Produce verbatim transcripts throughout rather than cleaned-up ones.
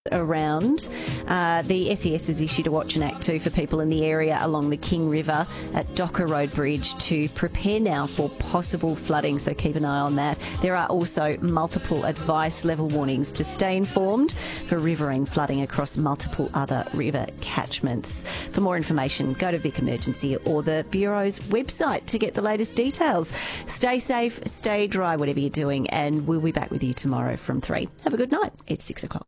around. Uh, the S E S has issued a watch and act too for people in the area along the King River at Docker Road Bridge to prepare now for possible flooding, so keep an eye on that. There are also multiple advice level warnings to stay informed for riverine flooding across multiple other river catchments. For more information, go to Vic Emergency or the Bureau's website to get the latest details. Stay safe, stay dry, whatever you're doing, and we'll be back with you tomorrow from three. Have a good night. It's six o'clock.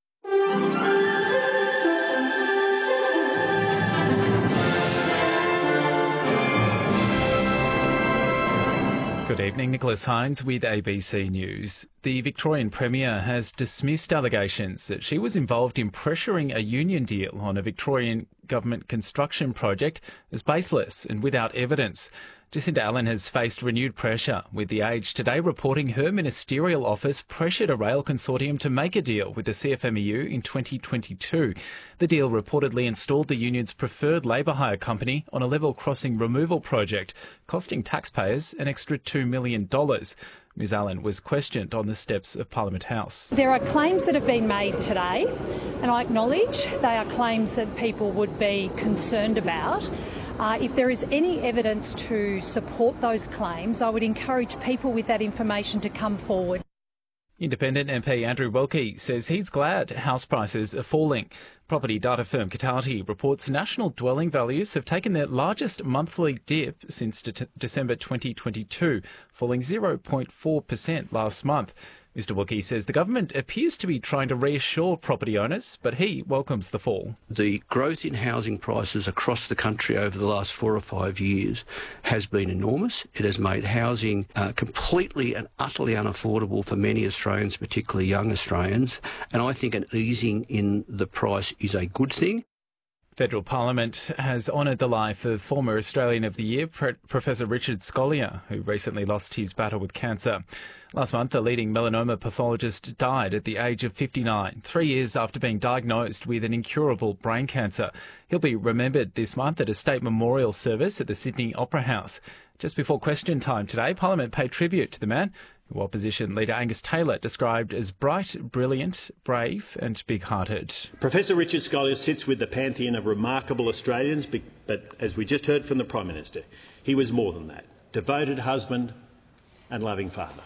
Good evening, Nicholas Hines with A B C News. The Victorian Premier has dismissed allegations that she was involved in pressuring a union deal on a Victorian government construction project as baseless and without evidence. Jacinda Allen has faced renewed pressure, with The Age today reporting her ministerial office pressured a rail consortium to make a deal with the C F M E U in twenty twenty-two. The deal reportedly installed the union's preferred labour hire company on a level crossing removal project, costing taxpayers an extra two million dollars. Ms Allen was questioned on the steps of Parliament House. There are claims that have been made today, and I acknowledge they are claims that people would be concerned about. Uh, if there is any evidence to support those claims, I would encourage people with that information to come forward. Independent M P Andrew Wilkie says he's glad house prices are falling. Property data firm Catality reports national dwelling values have taken their largest monthly dip since de- December twenty twenty-two, falling zero point four percent last month. Mr Wilkie says the government appears to be trying to reassure property owners, but he welcomes the fall. The growth in housing prices across the country over the last four or five years has been enormous. It has made housing uh, completely and utterly unaffordable for many Australians, particularly young Australians, and I think an easing in the price is a good thing. Federal Parliament has honoured the life of former Australian of the Year, Pre- Professor Richard Scolyer, who recently lost his battle with cancer. Last month, a leading melanoma pathologist died at the age of fifty-nine, three years after being diagnosed with an incurable brain cancer. He'll be remembered this month at a state memorial service at the Sydney Opera House. Just before question time today, Parliament paid tribute to the man who Opposition Leader Angus Taylor described as bright, brilliant, brave and big-hearted. Professor Richard Scolyer sits with the pantheon of remarkable Australians, but as we just heard from the Prime Minister, he was more than that. Devoted husband and loving father.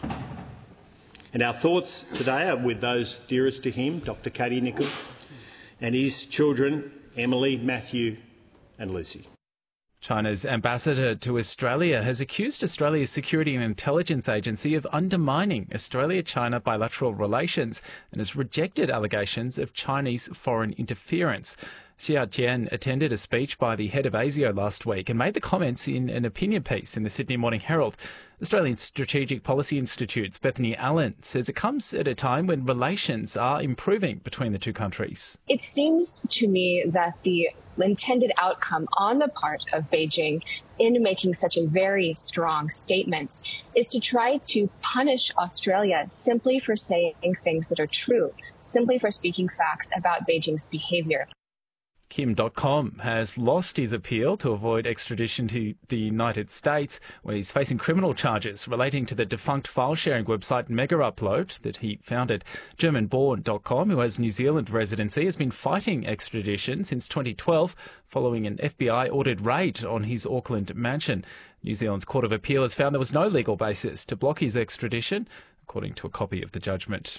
And our thoughts today are with those dearest to him, Doctor Katie Nicholl, and his children, Emily, Matthew and Lucy. China's ambassador to Australia has accused Australia's Security and Intelligence Agency of undermining Australia-China bilateral relations and has rejected allegations of Chinese foreign interference. Xia Jian attended a speech by the head of ASIO last week and made the comments in an opinion piece in the Sydney Morning Herald. Australian Strategic Policy Institute's Bethany Allen says it comes at a time when relations are improving between the two countries. It seems to me that the intended outcome on the part of Beijing in making such a very strong statement is to try to punish Australia simply for saying things that are true, simply for speaking facts about Beijing's behaviour. Kim dot com has lost his appeal to avoid extradition to the United States, where he's facing criminal charges relating to the defunct file-sharing website Mega Upload that he founded. German-born dot com, who has New Zealand residency, has been fighting extradition since twenty twelve following an F B I-ordered raid on his Auckland mansion. New Zealand's Court of Appeal has found there was no legal basis to block his extradition, according to a copy of the judgment.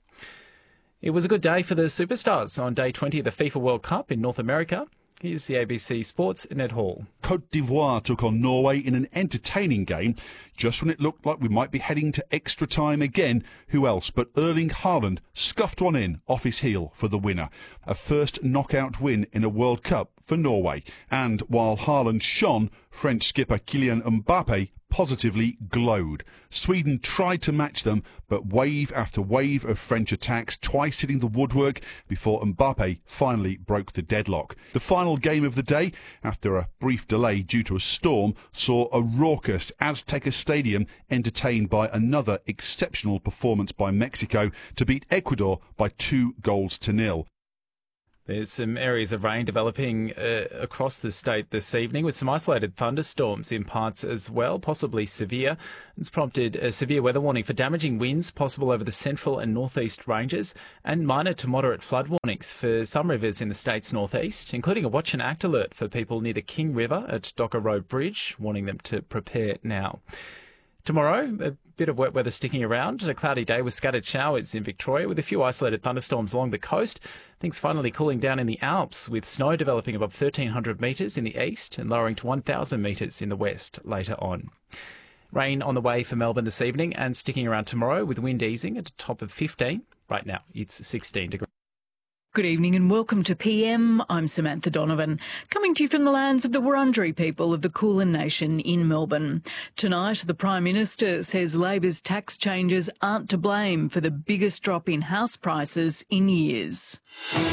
It was a good day for the superstars on day twenty of the FIFA World Cup in North America. Here's the A B C Sports' Ned Hall. Côte d'Ivoire took on Norway in an entertaining game. Just when it looked like we might be heading to extra time again, who else but Erling Haaland scuffed one in off his heel for the winner. A first knockout win in a World Cup for Norway. And while Haaland shone, French skipper Kylian Mbappe positively glowed. Sweden tried to match them, but wave after wave of French attacks, twice hitting the woodwork before Mbappe finally broke the deadlock. The final game of the day, after a brief delay due to a storm, saw a raucous Azteca Stadium entertained by another exceptional performance by Mexico to beat Ecuador by two goals to nil. There's some areas of rain developing uh, across the state this evening with some isolated thunderstorms in parts as well, possibly severe. It's prompted a severe weather warning for damaging winds possible over the central and northeast ranges and minor to moderate flood warnings for some rivers in the state's northeast, including a watch and act alert for people near the King River at Docker Road Bridge, warning them to prepare now. Tomorrow, a bit of wet weather sticking around. A cloudy day with scattered showers in Victoria with a few isolated thunderstorms along the coast. Things finally cooling down in the Alps with snow developing above thirteen hundred metres in the east and lowering to one thousand metres in the west later on. Rain on the way for Melbourne this evening and sticking around tomorrow with wind easing at a top of fifteen. Right now, it's sixteen degrees. Good evening and welcome to P M. I'm Samantha Donovan, coming to you from the lands of the Wurundjeri people of the Kulin Nation in Melbourne. Tonight, the Prime Minister says Labor's tax changes aren't to blame for the biggest drop in house prices in years.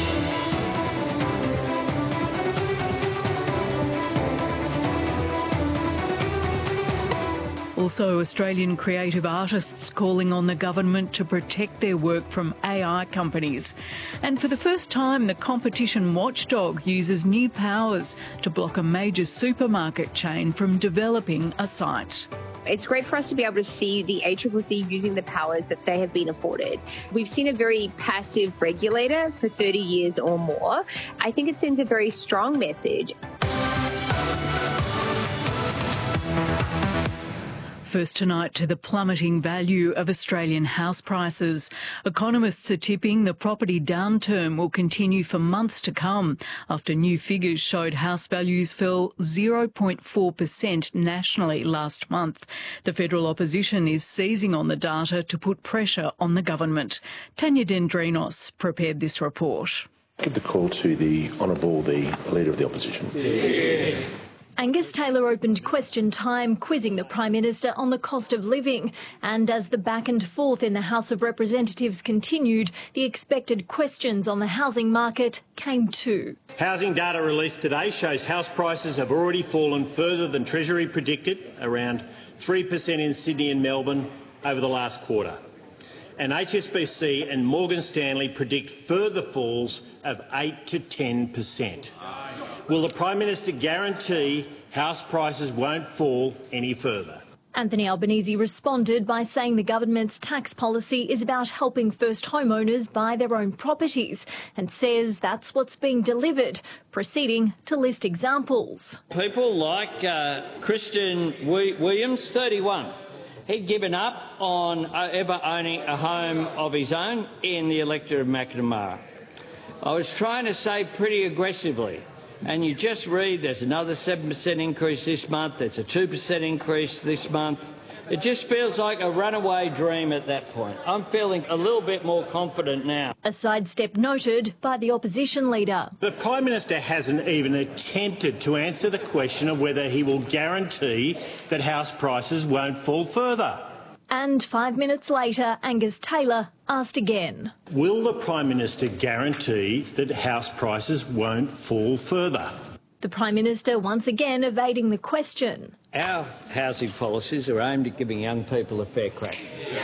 Also, Australian creative artists calling on the government to protect their work from A I companies. And for the first time, the competition watchdog uses new powers to block a major supermarket chain from developing a site. It's great for us to be able to see the A C C C using the powers that they have been afforded. We've seen a very passive regulator for thirty years or more. I think it sends a very strong message. First tonight to the plummeting value of Australian house prices. Economists are tipping the property downturn will continue for months to come after new figures showed house values fell zero point four percent nationally last month. The federal opposition is seizing on the data to put pressure on the government. Tanya Dendrinos prepared this report. Give the call to the Honourable, the Leader of the Opposition. Yeah. Angus Taylor opened question time quizzing the Prime Minister on the cost of living. And as the back and forth in the House of Representatives continued, the expected questions on the housing market came too. Housing data released today shows house prices have already fallen further than Treasury predicted, around three percent in Sydney and Melbourne over the last quarter. And H S B C and Morgan Stanley predict further falls of eight to ten percent. Will the Prime Minister guarantee house prices won't fall any further? Anthony Albanese responded by saying the government's tax policy is about helping first homeowners buy their own properties and says that's what's being delivered, proceeding to list examples. People like uh, Christian Williams, thirty-one. He'd given up on ever owning a home of his own in the electorate of Macnamara. I was trying to save pretty aggressively. And you just read there's another seven percent increase this month, there's a two percent increase this month. It just feels like a runaway dream at that point. I'm feeling a little bit more confident now. A sidestep noted by the opposition leader. The Prime Minister hasn't even attempted to answer the question of whether he will guarantee that house prices won't fall further. And five minutes later, Angus Taylor asked again. Will the Prime Minister guarantee that house prices won't fall further? The Prime Minister once again evading the question. Our housing policies are aimed at giving young people a fair crack.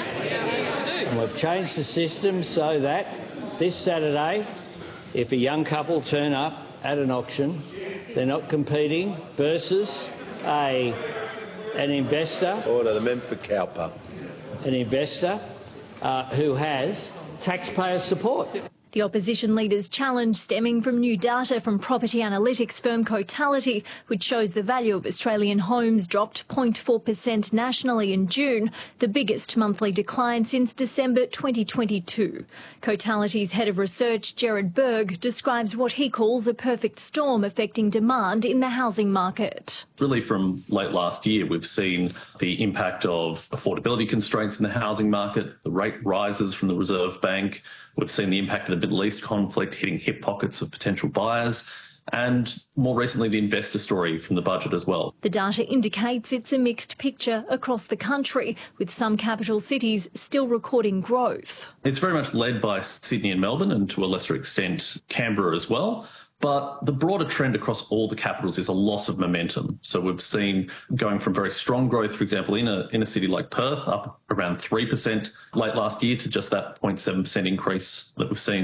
And we've changed the system so that this Saturday, if a young couple turn up at an auction, they're not competing versus a, an investor. Order the member for Cowper. An investor uh, who has taxpayer support. The opposition leader's challenge stemming from new data from property analytics firm Cotality, which shows the value of Australian homes dropped zero point four percent nationally in June, the biggest monthly decline since December twenty twenty-two. Cotality's head of research, Gerard Berg, describes what he calls a perfect storm affecting demand in the housing market. Really from late last year, we've seen the impact of affordability constraints in the housing market, the rate rises from the Reserve Bank. We've seen the impact of the Middle East conflict hitting hip pockets of potential buyers, and more recently the investor story from the budget as well. The data indicates it's a mixed picture across the country, with some capital cities still recording growth. It's very much led by Sydney and Melbourne, and to a lesser extent Canberra as well. But the broader trend across all the capitals is a loss of momentum. So we've seen going from very strong growth, for example, in a in a city like Perth, up around three percent late last year, to just that zero point seven percent increase that we've seen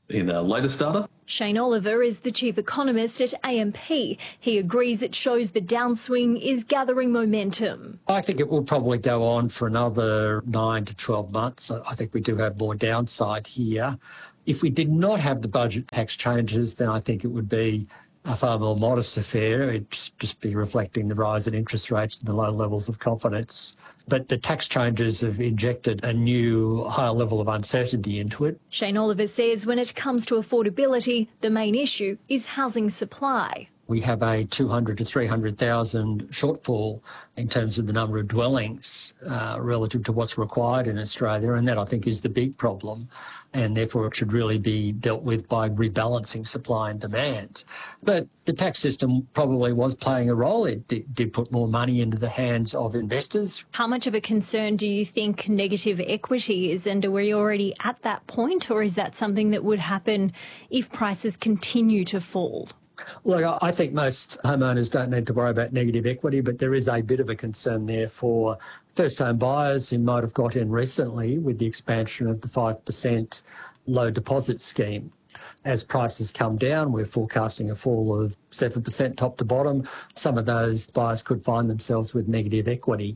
in our latest data. Shane Oliver is the chief economist at A M P. He agrees it shows the downswing is gathering momentum. I think it will probably go on for another nine to twelve months. I think we do have more downside here. If we did not have the budget tax changes, then I think it would be a far more modest affair. It'd just be reflecting the rise in interest rates and the low levels of confidence. But the tax changes have injected a new higher level of uncertainty into it. Shane Oliver says when it comes to affordability, the main issue is housing supply. We have a two hundred to three hundred thousand shortfall in terms of the number of dwellings uh, relative to what's required in Australia, and that I think is the big problem, and therefore it should really be dealt with by rebalancing supply and demand. But the tax system probably was playing a role. It did, did put more money into the hands of investors. How much of a concern do you think negative equity is, and are we already at that point, or is that something that would happen if prices continue to fall? Look, I think most homeowners don't need to worry about negative equity, but there is a bit of a concern there for first-home buyers who might have got in recently with the expansion of the five percent low deposit scheme. As prices come down, we're forecasting a fall of seven percent top to bottom. Some of those buyers could find themselves with negative equity.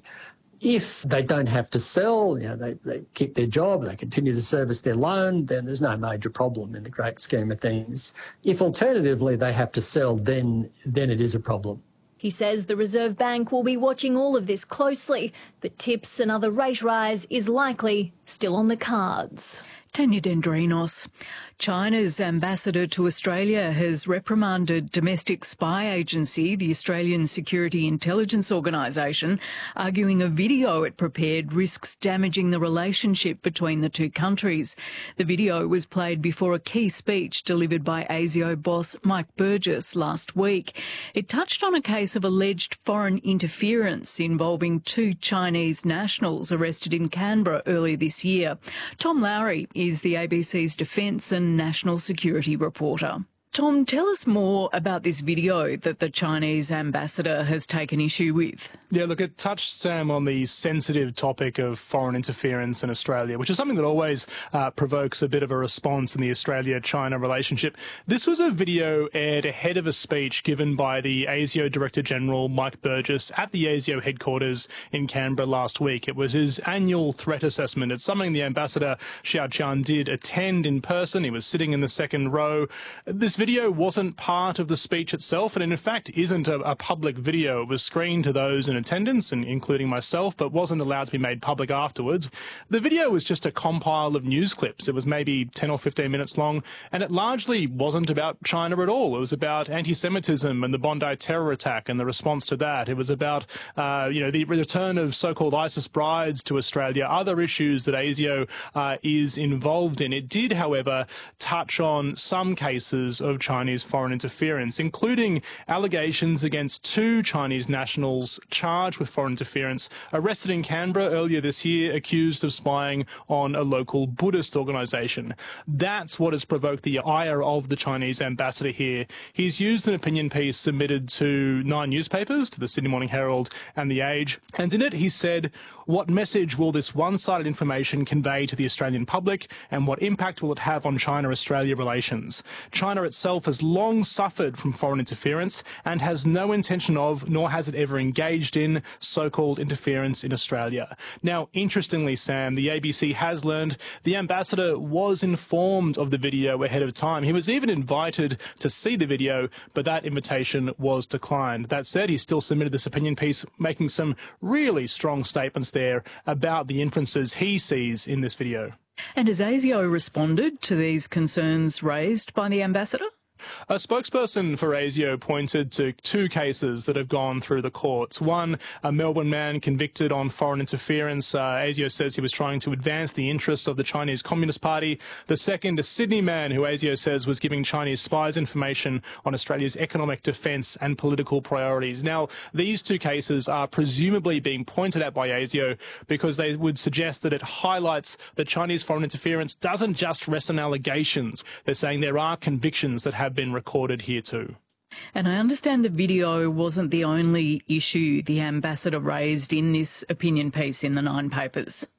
If they don't have to sell, you know, they, they keep their job, they continue to service their loan, then there's no major problem in the great scheme of things. If alternatively they have to sell, then then it is a problem. He says the Reserve Bank will be watching all of this closely, but tips another rate rise is likely still on the cards. Tanya Dendrinos. China's ambassador to Australia has reprimanded domestic spy agency, the Australian Security Intelligence Organisation, arguing a video it prepared risks damaging the relationship between the two countries. The video was played before a key speech delivered by ASIO boss Mike Burgess last week. It touched on a case of alleged foreign interference involving two Chinese nationals arrested in Canberra earlier this year. Tom Lowry is the A B C's defence and national security reporter. Tom, tell us more about this video that the Chinese ambassador has taken issue with. Yeah, look, it touched, Sam, on the sensitive topic of foreign interference in Australia, which is something that always uh, provokes a bit of a response in the Australia-China relationship. This was a video aired ahead of a speech given by the ASIO Director-General Mike Burgess at the ASIO headquarters in Canberra last week. It was his annual threat assessment. It's something the ambassador, Xiao Qian, did attend in person. He was sitting in the second row. This video wasn't part of the speech itself, and in fact isn't a, a public video. It was screened to those in attendance, and including myself, but wasn't allowed to be made public afterwards. The video was just a compile of news clips. It was maybe ten or fifteen minutes long, and it largely wasn't about China at all. It was about anti-Semitism and the Bondi terror attack and the response to that. It was about, uh, you know, the return of so-called ISIS brides to Australia, other issues that ASIO uh, is involved in. It did, however, touch on some cases of Chinese foreign interference, including allegations against two Chinese nationals charged with foreign interference, arrested in Canberra earlier this year, accused of spying on a local Buddhist organisation. That's what has provoked the ire of the Chinese ambassador here. He's used an opinion piece submitted to nine newspapers, to the Sydney Morning Herald and The Age, and in it he said, "What message will this one-sided information convey to the Australian public, and what impact will it have on China-Australia relations? China itself has long suffered from foreign interference and has no intention of, nor has it ever engaged in, so-called interference in Australia." Now, interestingly, Sam, the A B C has learned the ambassador was informed of the video ahead of time. He was even invited to see the video, but that invitation was declined. That said, he still submitted this opinion piece, making some really strong statements there about the inferences he sees in this video. And has ASIO responded to these concerns raised by the ambassador? A spokesperson for ASIO pointed to two cases that have gone through the courts. One, a Melbourne man convicted on foreign interference. Uh, ASIO says he was trying to advance the interests of the Chinese Communist Party. The second, a Sydney man who ASIO says was giving Chinese spies information on Australia's economic defence and political priorities. Now, these two cases are presumably being pointed at by ASIO because they would suggest that it highlights that Chinese foreign interference doesn't just rest on allegations. They're saying there are convictions that have been recorded here too. And I understand the video wasn't the only issue the ambassador raised in this opinion piece in the Nine papers.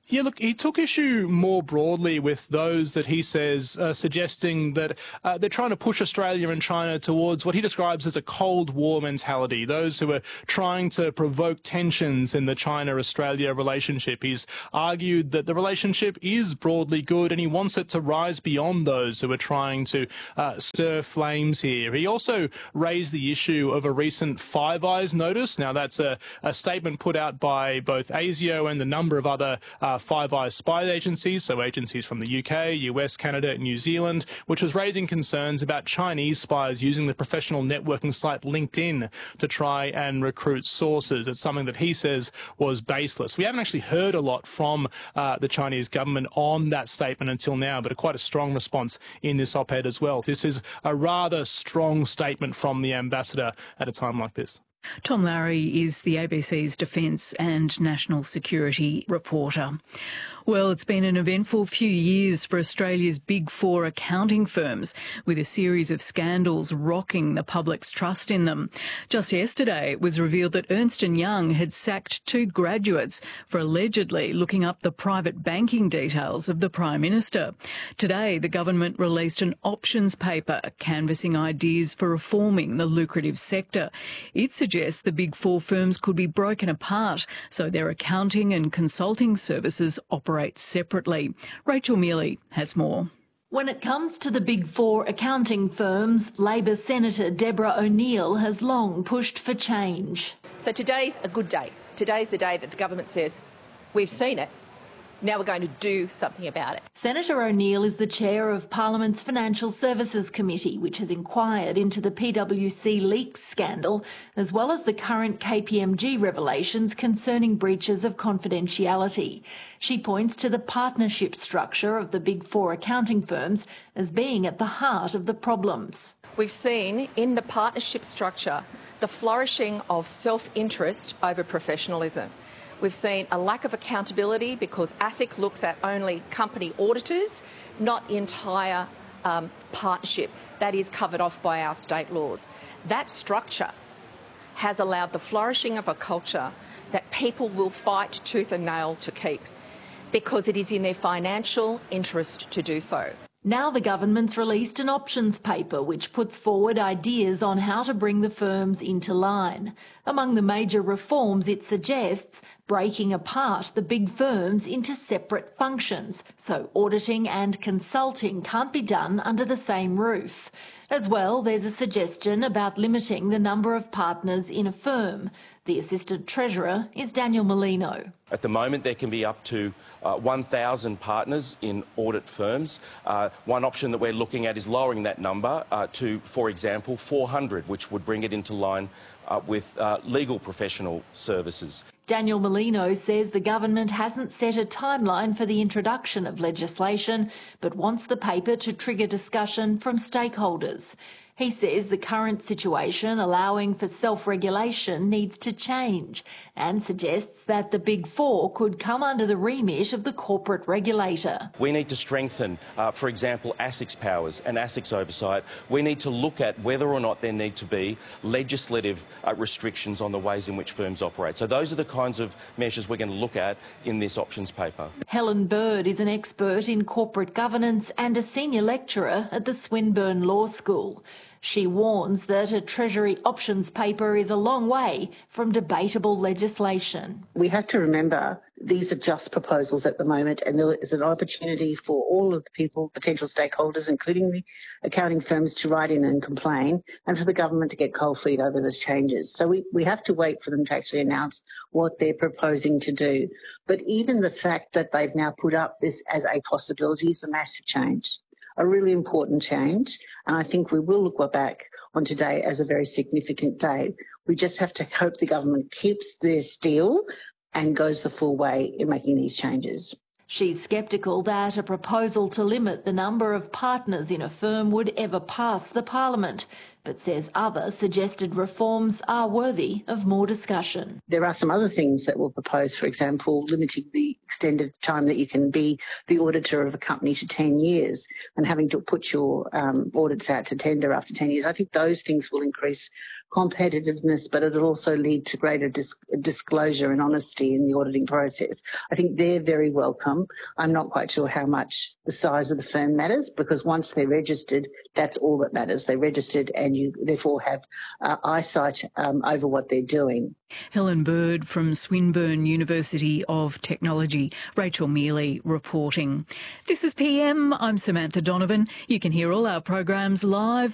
Yeah, look, he took issue more broadly with those that he says uh, suggesting that uh, they're trying to push Australia and China towards what he describes as a Cold War mentality, those who are trying to provoke tensions in the China-Australia relationship. He's argued that the relationship is broadly good and he wants it to rise beyond those who are trying to uh, stir flames here. He also raised the issue of a recent Five Eyes notice. Now, that's a, a statement put out by both ASIO and a number of other uh, Five Eyes spy agencies, so agencies from the U K, U S, Canada and New Zealand, which was raising concerns about Chinese spies using the professional networking site LinkedIn to try and recruit sources. It's something that he says was baseless. We haven't actually heard a lot from uh, the Chinese government on that statement until now, but a quite a strong response in this op-ed as well. This is a rather strong statement from the ambassador at a time like this. Tom Larry is the A B C's Defence and National Security reporter. Well, it's been an eventful few years for Australia's big four accounting firms, with a series of scandals rocking the public's trust in them. Just yesterday, it was revealed that Ernst and Young had sacked two graduates for allegedly looking up the private banking details of the Prime Minister. Today, the government released an options paper canvassing ideas for reforming the lucrative sector. It suggests the big four firms could be broken apart so their accounting and consulting services operate separately. Rachel Mealy has more. When it comes to the big four accounting firms, Labor Senator Deborah O'Neill has long pushed for change. So today's a good day. Today's the day that the government says, we've seen it, now we're going to do something about it. Senator O'Neill is the chair of Parliament's Financial Services Committee, which has inquired into the P W C leaks scandal, as well as the current K P M G revelations concerning breaches of confidentiality. She points to the partnership structure of the big four accounting firms as being at the heart of the problems. We've seen in the partnership structure the flourishing of self-interest over professionalism. We've seen a lack of accountability because ASIC looks at only company auditors, not the entire um, partnership that is covered off by our state laws. That structure has allowed the flourishing of a culture that people will fight tooth and nail to keep because it is in their financial interest to do so. Now the government's released an options paper which puts forward ideas on how to bring the firms into line. Among the major reforms it suggests breaking apart the big firms into separate functions, so auditing and consulting can't be done under the same roof. As well, there's a suggestion about limiting the number of partners in a firm. The Assistant Treasurer is Daniel Molino. At the moment, there can be up to uh, one thousand partners in audit firms. Uh, one option that we're looking at is lowering that number uh, to, for example, four hundred, which would bring it into line uh, with uh, legal professional services. Daniel Molino says the government hasn't set a timeline for the introduction of legislation, but wants the paper to trigger discussion from stakeholders. He says the current situation allowing for self-regulation needs to change and suggests that the Big Four could come under the remit of the corporate regulator. We need to strengthen, uh, for example, ASIC's powers and ASIC's oversight. We need to look at whether or not there need to be legislative uh, restrictions on the ways in which firms operate. So those are the kinds of measures we're going to look at in this options paper. Helen Bird is an expert in corporate governance and a senior lecturer at the Swinburne Law School. She warns that a Treasury options paper is a long way from debatable legislation. We have to remember these are just proposals at the moment, and there is an opportunity for all of the people, potential stakeholders, including the accounting firms, to write in and complain, and for the government to get cold feet over those changes. So we, we have to wait for them to actually announce what they're proposing to do. But even the fact that they've now put up this as a possibility is a massive change. A really important change, and I think we will look back on today as a very significant day. We just have to hope the government keeps their steel and goes the full way in making these changes. She's sceptical that a proposal to limit the number of partners in a firm would ever pass the Parliament, but says other suggested reforms are worthy of more discussion. There are some other things that were proposed, for example, limiting the extended time that you can be the auditor of a company to ten years and having to put your um, audits out to tender after ten years. I think those things will increase competitiveness, but it'll also lead to greater dis- disclosure and honesty in the auditing process. I think they're very welcome. I'm not quite sure how much the size of the firm matters, because once they're registered, that's all that matters. They're registered and you therefore have uh, eyesight um, over what they're doing. Helen Bird from Swinburne University of Technology. Rachel Mealy reporting. This is P M. I'm Samantha Donovan. You can hear all our programs live